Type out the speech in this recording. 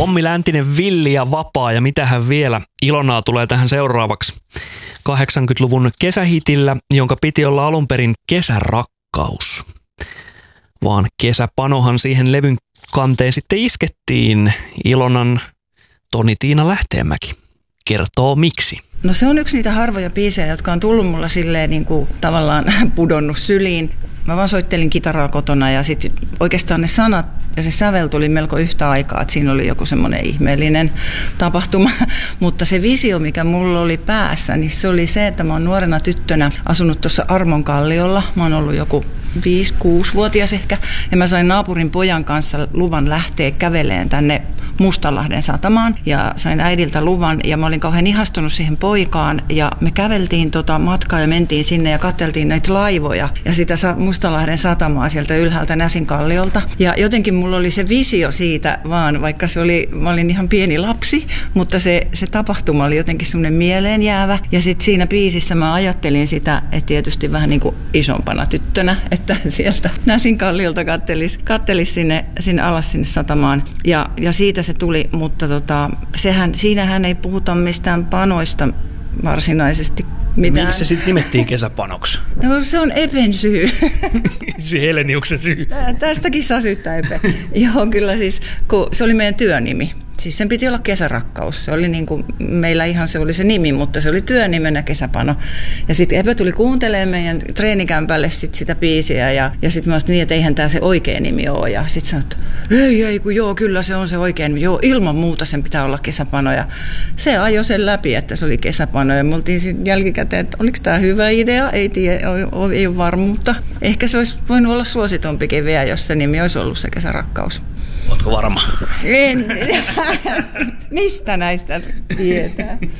Tommi Läntinen, villi ja vapaa ja mitähän vielä. Ilonaa tulee tähän seuraavaksi 80-luvun kesähitillä, jonka piti olla alun perin Kesärakkaus. Vaan Kesäpanohan siihen levyn kanteen sitten iskettiin. Ilonan Toni-Tiina Lähteenmäki kertoo miksi. No se on yksi niitä harvoja biisejä, jotka on tullut mulla silleen niin kuin tavallaan pudonnut syliin. Mä vaan soittelin kitaraa kotona ja sitten oikeastaan ne sanat ja se sävel tuli melko yhtä aikaa, että siinä oli joku semmoinen ihmeellinen tapahtuma. Mutta se visio, mikä mulla oli päässä, niin se oli se, että mä oon nuorena tyttönä asunut tuossa Armonkalliolla. Mä oon ollut joku 5-6-vuotias ehkä ja mä sain naapurin pojan kanssa luvan lähteä käveleen tänne Mustalahden satamaan ja sain äidiltä luvan ja mä olin kauhean ihastunut siihen poikaan ja me käveltiin matkaa ja mentiin sinne ja katseltiin näitä laivoja ja sitä Mustalahden satamaa sieltä ylhäältä Näsinkalliolta ja jotenkin mulla oli se visio siitä vaan, vaikka mä olin ihan pieni lapsi, mutta se tapahtuma oli jotenkin semmoinen mieleenjäävä ja sitten siinä biisissä mä ajattelin sitä, että tietysti vähän niin kuin isompana tyttönä, että sieltä Näsinkalliolta kattelis sinne alas sinne satamaan ja siitä se tuli, mutta siinähän ei puhuta mistään panoista varsinaisesti mitään. Miksi se sitten nimettiin Kesäpanoksi? No se on Epen syy. Se Heleniuksen syy. Tästäkin saa syyttää Epe. Joo, kyllä siis, kun se oli meidän työnimi. Siis sen piti olla Kesärakkaus. Se oli niin kuin, meillä ihan se oli se nimi, mutta se oli työnimenä Kesäpano. Ja sitten Epe tuli kuuntelemaan meidän treenikämpälle sitä biisiä ja sitten mä sanoin, niin, että eihän tämä se oikea nimi ole. Ja sitten sanoin, että ei, kun joo, kyllä se on se oikea nimi. Joo, ilman muuta sen pitää olla Kesäpano. Ja se ajoi sen läpi, että se oli Kesäpano. Ja me oltiin jälkikäteen, että oliko tämä hyvä idea? Ei ole varmuutta. Ehkä se olisi voinut olla suositumpikin vielä, jos se nimi olisi ollut se Kesärakkaus. Ootko varma? En. Mistä näistä tietää?